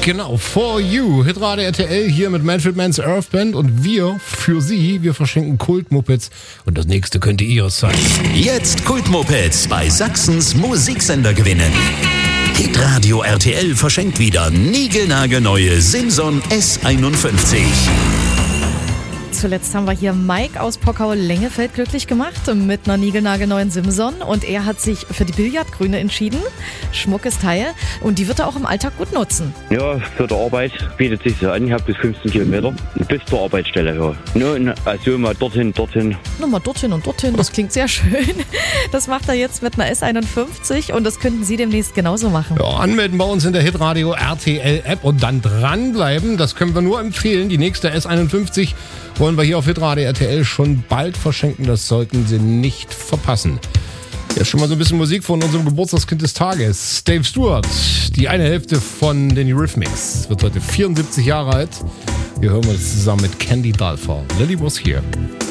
Genau, For You, Hitradio RTL hier mit Manfred Mann's Earth Band und wir verschenken Kultmopeds und das nächste könnte ihres sein. Jetzt Kultmopeds bei Sachsens Musiksender gewinnen. Hitradio RTL verschenkt wieder niegelnagelneue Simson S51. Zuletzt haben wir hier Mike aus Pockau-Lengefeld glücklich gemacht mit einer niegelnagelneuen Simson und er hat sich für die Billardgrüne entschieden. Schmuckes Teil und die wird er auch im Alltag gut nutzen. Ja, für die Arbeit bietet sich so an. Ich habe bis 15 Kilometer bis zur Arbeitsstelle. Ja. Also mal dorthin. Nur mal dorthin und dorthin, das klingt sehr schön. Das macht er jetzt mit einer S51 und das könnten Sie demnächst genauso machen. Ja, anmelden bei uns in der Hitradio RTL App und dann dranbleiben. Das können wir nur empfehlen. Die nächste S51 wollen wir hier auf Hitradio RTL schon bald verschenken. Das sollten Sie nicht verpassen. Jetzt schon mal so ein bisschen Musik von unserem Geburtstagskind des Tages. Dave Stewart, die eine Hälfte von den Eurythmics, wird heute 74 Jahre alt. Wir hören uns zusammen mit Candy Dulfer. Lily was here.